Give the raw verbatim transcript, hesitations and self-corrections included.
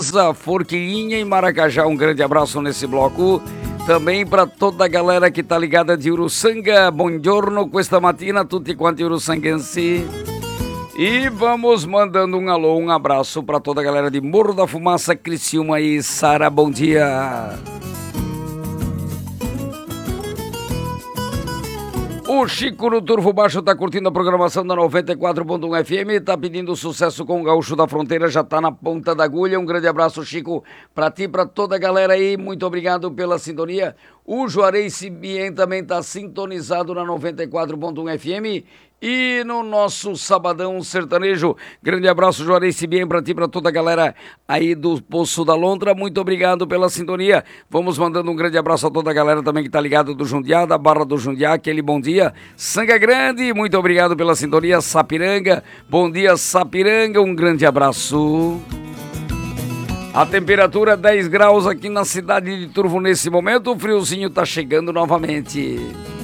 Rosa, Forquilinha e Maracajá. Um grande abraço nesse bloco. Também para toda a galera que tá ligada de Uruçanga. Buongiorno, questa mattina, tutti quanti uruçanguense. E vamos mandando um alô, um abraço para toda a galera de Morro da Fumaça, Criciúma e Sara. Bom dia. O Chico no Turvo Baixo tá curtindo a programação da noventa e quatro ponto um F M, tá pedindo sucesso com o Gaúcho da Fronteira, já tá na ponta da agulha. Um grande abraço, Chico, pra ti e pra toda a galera aí, muito obrigado pela sintonia. O Juarez Sibien também tá sintonizado na noventa e quatro ponto um F M e no nosso Sabadão Sertanejo. Grande abraço, Juarez Sibien, pra ti e pra toda a galera aí do Poço da Lontra, muito obrigado pela sintonia. Vamos mandando um grande abraço a toda a galera também que tá ligada do Jundiá, da Barra do Jundiá, aquele bom dia. Sanga Grande, muito obrigado pela sintonia. Sapiranga, bom dia Sapiranga, um grande abraço. A temperatura dez graus aqui na cidade de Turvo nesse momento, o friozinho tá chegando novamente.